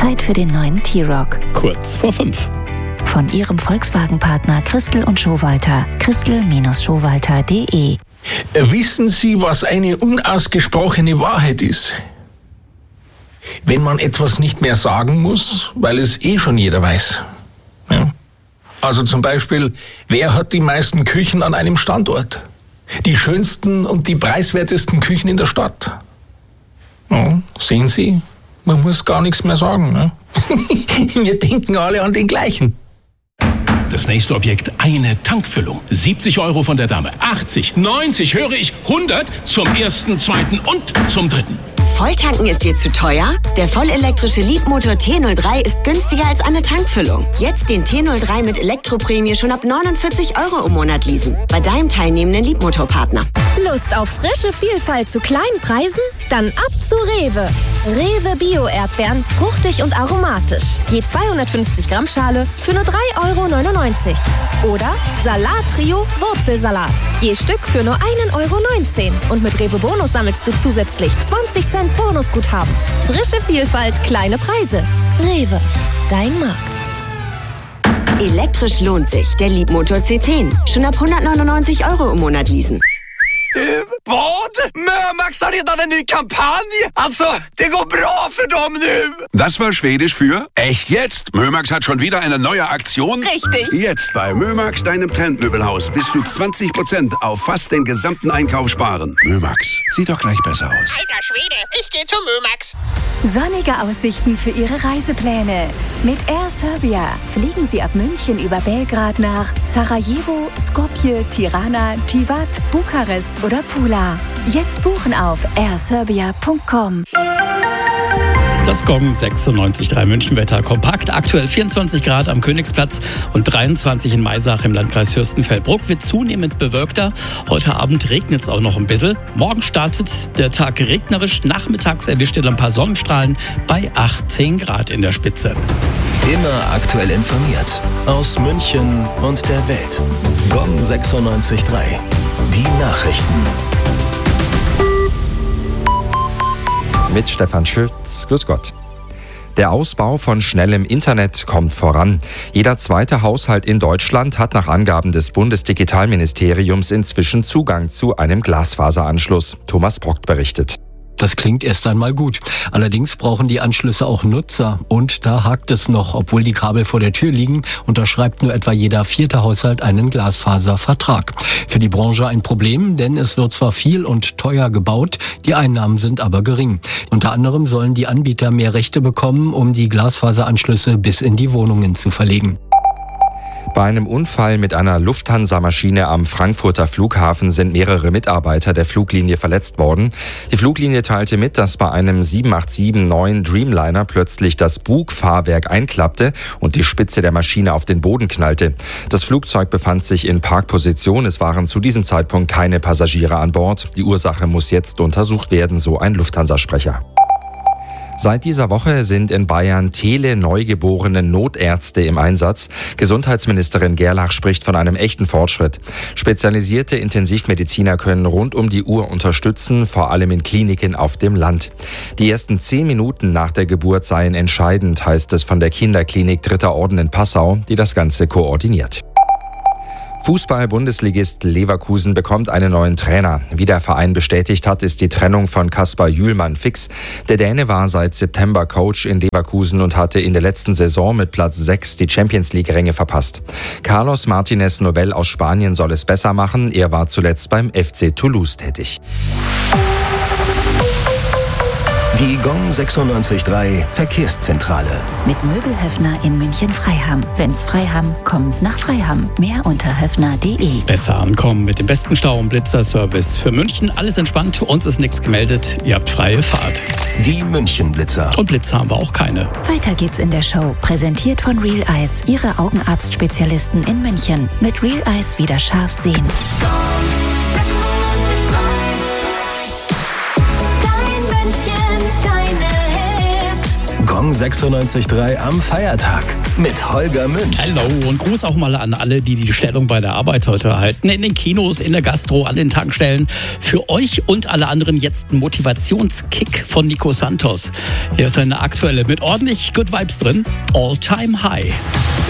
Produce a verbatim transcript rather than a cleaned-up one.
Zeit für den neuen T-Roc. Kurz vor fünf. Von Ihrem Volkswagen-Partner Christel und Schowalter. Christel Schowalter punkt de. Wissen Sie, was eine unausgesprochene Wahrheit ist? Wenn man etwas nicht mehr sagen muss, weil es eh schon jeder weiß. Ja. Also zum Beispiel, wer hat die meisten Küchen an einem Standort? Die schönsten und die preiswertesten Küchen in der Stadt. Ja, sehen Sie, man muss gar nichts mehr sagen. Ne? Wir denken alle an den gleichen. Das nächste Objekt, eine Tankfüllung. siebzig Euro von der Dame, achtzig, neunzig, höre ich, hundert zum ersten, zweiten und zum dritten. Volltanken ist dir zu teuer? Der vollelektrische Leapmotor T null drei ist günstiger als eine Tankfüllung. Jetzt den T null drei mit Elektroprämie schon ab neunundvierzig Euro im Monat leasen. Bei deinem teilnehmenden Leapmotor-Partner. Lust auf frische Vielfalt zu kleinen Preisen? Dann ab zu Rewe. Rewe Bio-Erdbeeren, fruchtig und aromatisch. Je zweihundertfünfzig Gramm Schale für nur drei Euro neunundneunzig. Oder Salat-Trio Wurzelsalat. Je Stück für nur ein Euro neunzehn. Und mit Rewe Bonus sammelst du zusätzlich zwanzig Cent Bonusguthaben. Frische Vielfalt, kleine Preise. Rewe, dein Markt. Elektrisch lohnt sich. Der Leapmotor C zehn. Schon ab hundertneunundneunzig Euro im Monat leasen. Du, vad? Mömax har redan en ny kampanj. Alltså, det går bra för dem nu. Das war Schwedisch für echt jetzt. Mömax hat schon wieder eine neue Aktion. Richtig. Jetzt bei Mömax, deinem Trendmöbelhaus, bis zu zwanzig Prozent auf fast den gesamten Einkauf sparen. Mömax, sieht doch gleich besser aus. Alter Schwede, ich gehe zu Mömax. Sonnige Aussichten für Ihre Reisepläne. Mit Air Serbia fliegen Sie ab München über Belgrad nach Sarajevo, Skopje, Tirana, Tivat, Bukarest oder Pula. Jetzt buchen auf air serbia punkt com. Das Gong sechsundneunzig Komma drei Münchenwetter kompakt. Aktuell vierundzwanzig Grad am Königsplatz und dreiundzwanzig in Maisach im Landkreis Fürstenfeldbruck. Wird zunehmend bewölkter. Heute Abend regnet es auch noch ein bisschen. Morgen startet der Tag regnerisch. Nachmittags erwischt ihr ein paar Sonnenstrahlen bei achtzehn Grad in der Spitze. Immer aktuell informiert. Aus München und der Welt. Gong sechsundneunzig Komma drei. Die Nachrichten. Mit Stefan Schütz. Grüß Gott. Der Ausbau von schnellem Internet kommt voran. Jeder zweite Haushalt in Deutschland hat nach Angaben des Bundesdigitalministeriums inzwischen Zugang zu einem Glasfaseranschluss. Thomas Brockt berichtet. Das klingt erst einmal gut. Allerdings brauchen die Anschlüsse auch Nutzer. Und da hakt es noch. Obwohl die Kabel vor der Tür liegen, unterschreibt nur etwa jeder vierte Haushalt einen Glasfaservertrag. Für die Branche ein Problem, denn es wird zwar viel und teuer gebaut, die Einnahmen sind aber gering. Unter anderem sollen die Anbieter mehr Rechte bekommen, um die Glasfaseranschlüsse bis in die Wohnungen zu verlegen. Bei einem Unfall mit einer Lufthansa-Maschine am Frankfurter Flughafen sind mehrere Mitarbeiter der Fluglinie verletzt worden. Die Fluglinie teilte mit, dass bei einem sieben acht sieben neun Dreamliner plötzlich das Bugfahrwerk einklappte und die Spitze der Maschine auf den Boden knallte. Das Flugzeug befand sich in Parkposition. Es waren zu diesem Zeitpunkt keine Passagiere an Bord. Die Ursache muss jetzt untersucht werden, so ein Lufthansa-Sprecher. Seit dieser Woche sind in Bayern tele-neugeborene Notärzte im Einsatz. Gesundheitsministerin Gerlach spricht von einem echten Fortschritt. Spezialisierte Intensivmediziner können rund um die Uhr unterstützen, vor allem in Kliniken auf dem Land. Die ersten zehn Minuten nach der Geburt seien entscheidend, heißt es von der Kinderklinik Dritter Orden in Passau, die das Ganze koordiniert. Fußball-Bundesligist Leverkusen bekommt einen neuen Trainer. Wie der Verein bestätigt hat, ist die Trennung von Kaspar Jühlmann fix. Der Däne war seit September Coach in Leverkusen und hatte in der letzten Saison mit Platz sechs die Champions-League-Ränge verpasst. Carlos Martinez Novell aus Spanien soll es besser machen. Er war zuletzt beim F C Toulouse tätig. Die Gong sechsundneunzig Komma drei Verkehrszentrale. Mit Möbelhöfner in München-Freiham. Wenn's Freiham, kommen's nach Freiham. Mehr unter höfner punkt de. Besser ankommen mit dem besten Stau- und Blitzer-Service für München. Alles entspannt, uns ist nichts gemeldet. Ihr habt freie Fahrt. Die München-Blitzer. Und Blitzer haben wir auch keine. Weiter geht's in der Show. Präsentiert von Real Eyes. Ihre Augenarztspezialisten in München. Mit Real Eyes wieder scharf sehen. Gong Gong sechsundneunzig Komma drei am Feiertag mit Holger Münch. Hallo und Gruß auch mal an alle, die die Stellung bei der Arbeit heute erhalten. In den Kinos, in der Gastro, an den Tankstellen. Für euch und alle anderen jetzt ein Motivationskick von Nico Santos. Hier ist eine aktuelle mit ordentlich Good Vibes drin. All Time High.